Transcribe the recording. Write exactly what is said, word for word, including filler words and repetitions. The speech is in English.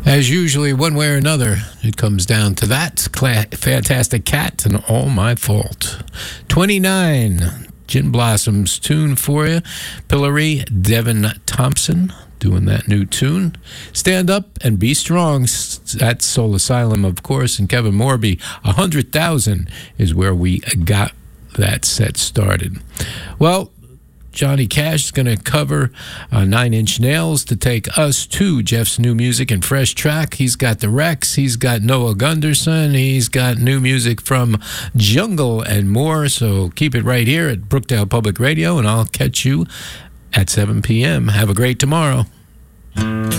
As usually, one way or another, it comes down to that. Cla- Fantastic Cat and All My Fault. twenty-nine, Gin Blossom's tune for you. Pillory, Devin Thompson, doing that new tune. Stand Up and Be Strong. That's Soul Asylum, of course. And Kevin Morby, one hundred thousand is where we got that set started. Well, Johnny Cash is going to cover uh, Nine Inch Nails to take us to Jeff's new music and fresh track. He's got the Rex, he's got Noah Gunderson, he's got new music from Jungle and more. So keep it right here at Brookdale Public Radio, and I'll catch you at seven p.m. Have a great tomorrow.